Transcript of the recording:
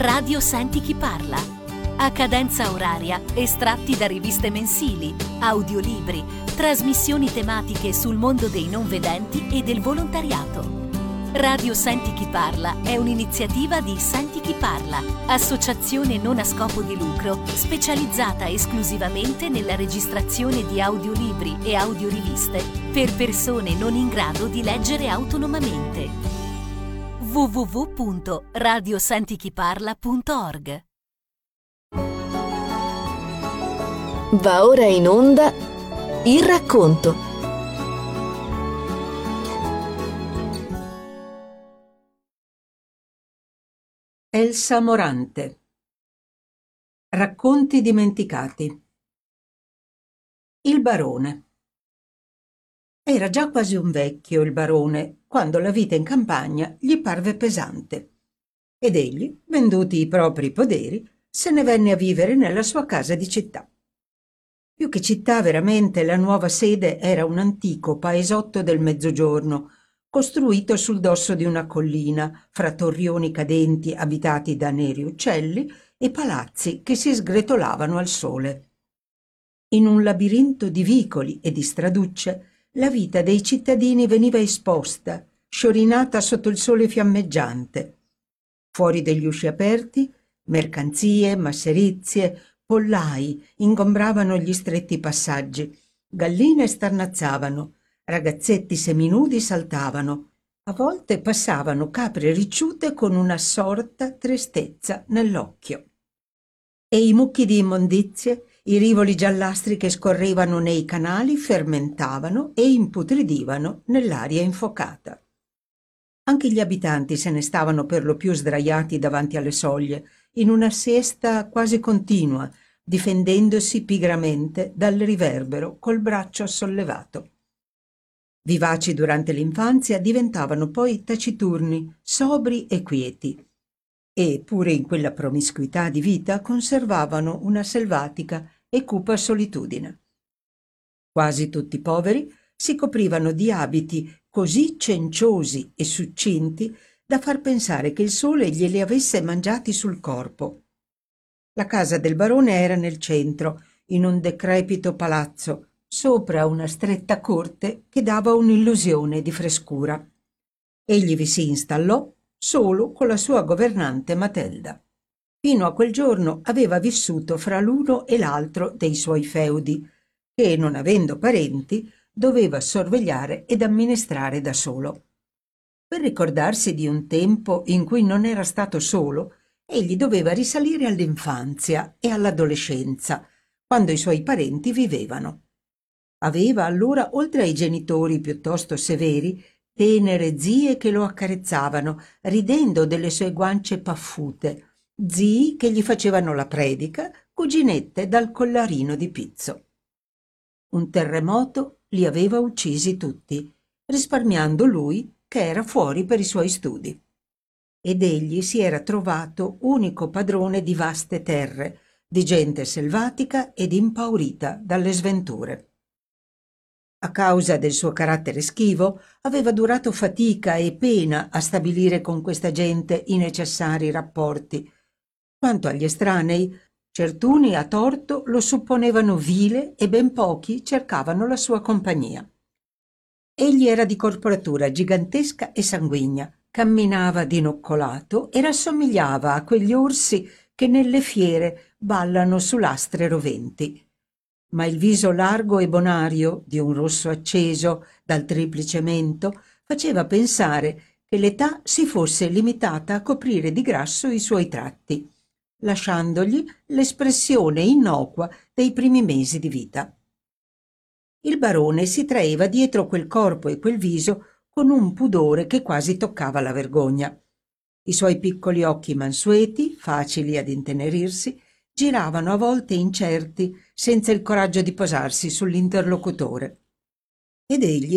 Radio Senti chi parla. A cadenza oraria, estratti da riviste mensili, audiolibri, trasmissioni tematiche sul mondo dei non vedenti e del volontariato. Radio Senti chi parla è un'iniziativa di Senti chi parla, associazione non a scopo di lucro specializzata esclusivamente nella registrazione di audiolibri e audioriviste per persone non in grado di leggere autonomamente. www.radiosentichiparla.org. Va ora in onda il racconto. Elsa Morante. Racconti dimenticati. Il barone. Era già quasi un vecchio il barone quando la vita in campagna gli parve pesante ed egli, venduti i propri poderi, se ne venne a vivere nella sua casa di città. Più che città, veramente, la nuova sede era un antico paesotto del mezzogiorno, costruito sul dosso di una collina, fra torrioni cadenti abitati da neri uccelli e palazzi che si sgretolavano al sole. In un labirinto di vicoli e di straducce, la vita dei cittadini veniva esposta, sciorinata sotto il sole fiammeggiante. Fuori degli usci aperti, mercanzie, masserizie, pollai ingombravano gli stretti passaggi, galline starnazzavano, ragazzetti seminudi saltavano, a volte passavano capre ricciute con una sorta tristezza nell'occhio. E i mucchi di immondizie, i rivoli giallastri che scorrevano nei canali fermentavano e imputridivano nell'aria infocata. Anche gli abitanti se ne stavano per lo più sdraiati davanti alle soglie, in una siesta quasi continua, difendendosi pigramente dal riverbero col braccio sollevato. Vivaci durante l'infanzia, diventavano poi taciturni, sobri e quieti, e pure in quella promiscuità di vita conservavano una selvatica e cupa solitudine. Quasi tutti poveri, si coprivano di abiti così cenciosi e succinti da far pensare che il sole glieli avesse mangiati sul corpo. La casa del barone era nel centro, in un decrepito palazzo, sopra una stretta corte che dava un'illusione di frescura. Egli vi si installò solo con la sua governante Matilda. Fino a quel giorno aveva vissuto fra l'uno e l'altro dei suoi feudi, che, non avendo parenti, doveva sorvegliare ed amministrare da solo. Per ricordarsi di un tempo in cui non era stato solo, egli doveva risalire all'infanzia e all'adolescenza, quando i suoi parenti vivevano. Aveva allora, oltre ai genitori piuttosto severi, tenere zie che lo accarezzavano, ridendo delle sue guance paffute, zii che gli facevano la predica, cuginette dal collarino di pizzo. Un terremoto li aveva uccisi tutti, risparmiando lui che era fuori per i suoi studi. Ed egli si era trovato unico padrone di vaste terre, di gente selvatica ed impaurita dalle sventure. A causa del suo carattere schivo, aveva durato fatica e pena a stabilire con questa gente i necessari rapporti. Quanto agli estranei, certuni a torto lo supponevano vile e ben pochi cercavano la sua compagnia. Egli era di corporatura gigantesca e sanguigna, camminava dinoccolato e rassomigliava a quegli orsi che nelle fiere ballano su lastre roventi. Ma il viso largo e bonario, di un rosso acceso dal triplice mento, faceva pensare che l'età si fosse limitata a coprire di grasso i suoi tratti, lasciandogli l'espressione innocua dei primi mesi di vita. Il barone si traeva dietro quel corpo e quel viso con un pudore che quasi toccava la vergogna. I suoi piccoli occhi mansueti, facili ad intenerirsi, giravano a volte incerti, senza il coraggio di posarsi sull'interlocutore. Ed egli